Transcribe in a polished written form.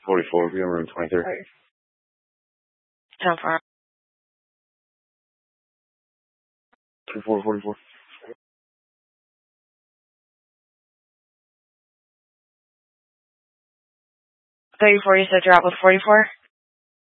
44, we have room 23. 10-4. 44. 34, you said you're out with 44?